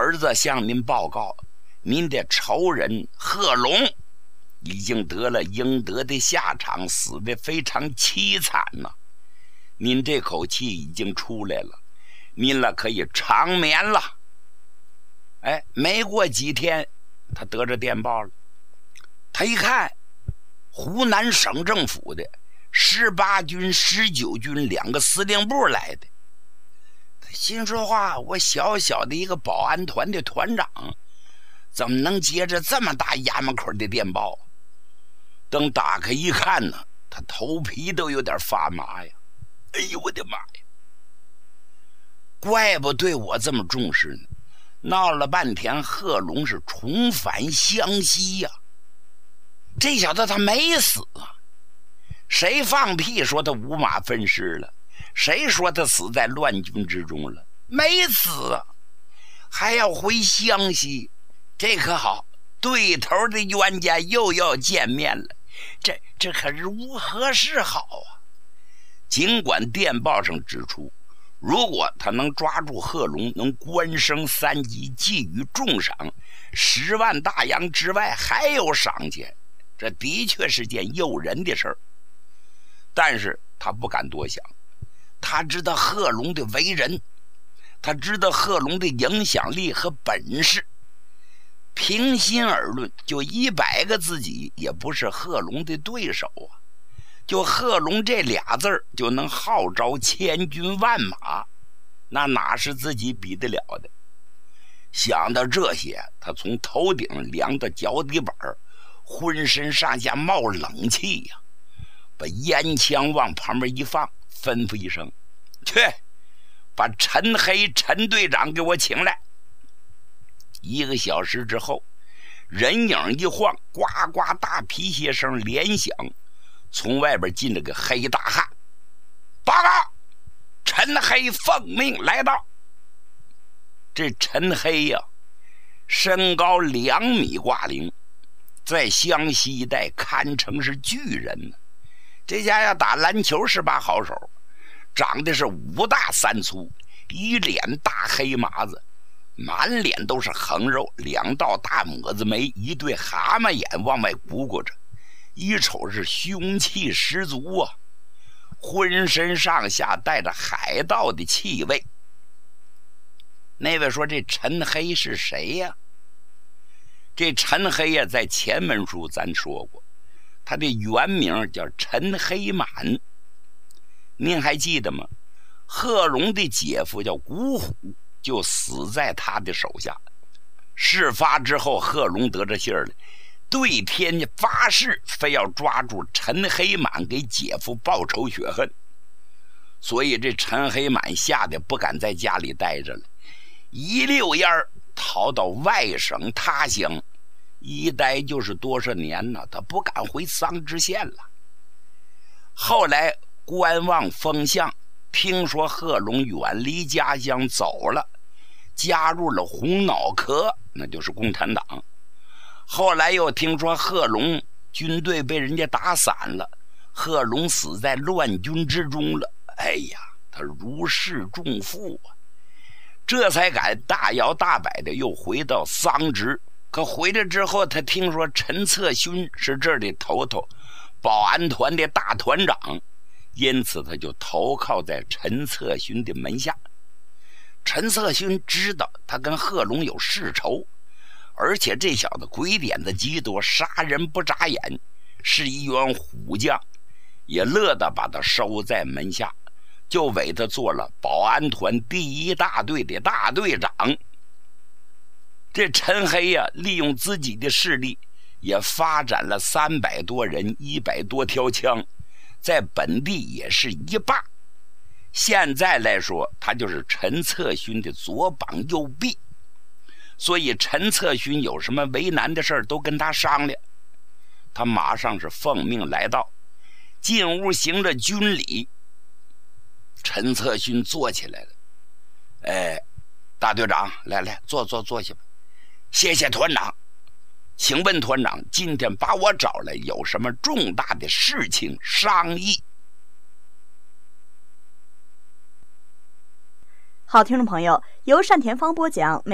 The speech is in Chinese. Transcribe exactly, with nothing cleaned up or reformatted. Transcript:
儿子向您报告，您的仇人贺龙已经得了应得的下场，死得非常凄惨呐、啊。您这口气已经出来了，您了可以长眠了。哎，没过几天，他得着电报了。他一看，湖南省政府的十八军、十九军两个司令部来的。他心说话，我小小的一个保安团的团长，怎么能接着这么大衙门口的电报？等打开一看呢，他头皮都有点发麻呀！哎呦，我的妈呀！怪不对我这么重视呢。闹了半天，贺龙是重返湘西呀、啊！这小子他没死啊！谁放屁说他五马分尸了？谁说他死在乱军之中了？没死啊！还要回湘西，这可好，对头的冤家又要见面了，这这可如何是好啊？尽管电报上指出，如果他能抓住贺龙，能官升三级，寄予重赏，十万大洋之外还有赏钱，这的确是件诱人的事儿。但是他不敢多想，他知道贺龙的为人，他知道贺龙的影响力和本事。平心而论，就一百个自己也不是贺龙的对手啊。就贺龙这俩字儿就能号召千军万马，那哪是自己比得了的？想到这些，他从头顶凉到脚底板，浑身上下冒冷气呀、啊！把烟枪往旁边一放，吩咐一声：“去，把陈黑陈队长给我请来。”一个小时之后，人影一晃，呱呱大皮鞋声连响。从外边进了个黑大汉，报告，陈黑奉命来到。这陈黑呀、啊，身高两米挂零，在湘西一带堪称是巨人呢。这家要打篮球是把好手，长得是五大三粗，一脸大黑麻子，满脸都是横肉，两道大抹子眉，一对蛤蟆眼往外鼓鼓着。一瞅是凶气十足啊，浑身上下带着海盗的气味。那位说这陈黑是谁呀、啊？这陈黑呀、啊，在前文书咱说过，他的原名叫陈黑满。您还记得吗？贺龙的姐夫叫古虎，就死在他的手下。事发之后，贺龙得着信儿了，对天发誓，非要抓住陈黑满给姐夫报仇雪恨。所以这陈黑满吓得不敢在家里待着了，一溜烟儿逃到外省他乡，一待就是多少年呢，他不敢回桑植县了。后来观望风向，听说贺龙远离家乡走了，加入了红脑壳，那就是共产党。后来又听说贺龙军队被人家打散了，贺龙死在乱军之中了。哎呀，他如释重负啊，这才敢大摇大摆的又回到桑植。可回来之后，他听说陈策勋是这儿的头头，保安团的大团长，因此他就投靠在陈策勋的门下。陈策勋知道他跟贺龙有世仇，而且这小子鬼点子极多，杀人不眨眼，是一员虎将，也乐得把他收在门下，就委他做了保安团第一大队的大队长。这陈黑呀、啊，利用自己的势力，也发展了三百多人，一百多条枪，在本地也是一霸。现在来说，他就是陈策勋的左膀右臂。所以陈策勋有什么为难的事儿都跟他商量，他马上是奉命来到，进屋行了军礼。陈策勋坐起来了，哎，大队长，来来，坐坐坐下吧。谢谢团长，请问团长今天把我找来有什么重大的事情商议？ 好，听众朋友，由单田芳播讲。